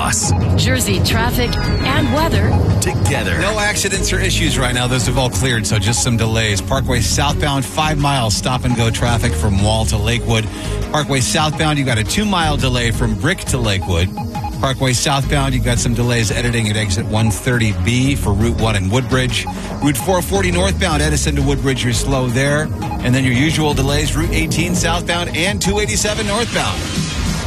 us. Jersey traffic and weather Together. No accidents or issues right now. Those have all cleared, so just some delays. Parkway southbound, 5 miles stop-and-go traffic from Wall to Lakewood. Parkway southbound, you got a 2-mile delay from Brick to Lakewood. Parkway southbound, you've got some delays editing at exit 130B for Route 1 in Woodbridge. Route 440 northbound, Edison to Woodbridge, you're slow there. And then your usual delays, Route 18 southbound and 287 northbound.